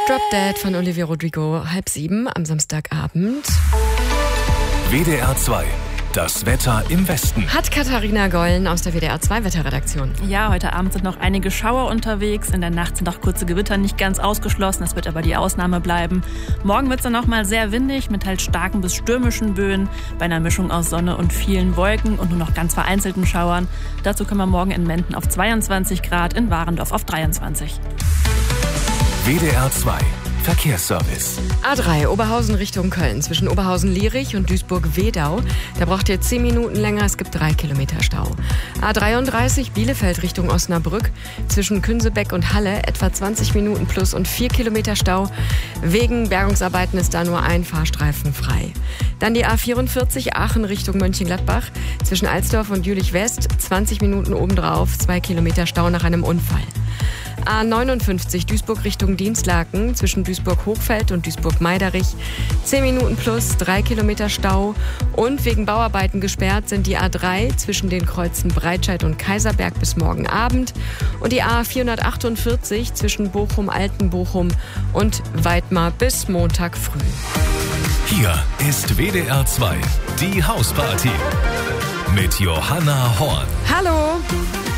Drop Dead von Olivia Rodrigo, 6:30 am Samstagabend. WDR 2, das Wetter im Westen. Hat Katharina Gollen aus der WDR 2 Wetterredaktion. Ja, heute Abend sind noch einige Schauer unterwegs. In der Nacht sind auch kurze Gewitter nicht ganz ausgeschlossen. Das wird aber die Ausnahme bleiben. Morgen wird es dann noch mal sehr windig mit halt starken bis stürmischen Böen bei einer Mischung aus Sonne und vielen Wolken und nur noch ganz vereinzelten Schauern. Dazu können wir morgen in Menden auf 22 Grad, in Warendorf auf 23. WDR 2, Verkehrsservice. A3 Oberhausen Richtung Köln zwischen Oberhausen-Lierich und Duisburg-Wedau. Da braucht ihr 10 Minuten länger, es gibt 3 Kilometer Stau. A33 Bielefeld Richtung Osnabrück zwischen Künsebeck und Halle etwa 20 Minuten plus und 4 Kilometer Stau. Wegen Bergungsarbeiten ist da nur ein Fahrstreifen frei. Dann die A44 Aachen Richtung Mönchengladbach zwischen Alsdorf und Jülich-West 20 Minuten obendrauf, 2 Kilometer Stau nach einem Unfall. A59 Duisburg Richtung Dienstlaken zwischen Duisburg-Hochfeld und Duisburg-Meiderich 10 Minuten plus, 3 Kilometer Stau. Und wegen Bauarbeiten gesperrt sind die A3 zwischen den Kreuzen Breitscheid und Kaiserberg bis morgen Abend und die A448 zwischen Bochum-Altenbochum und Weidmar bis Montag früh. Hier ist WDR 2, die Hausparty mit Johanna Horn. Hallo!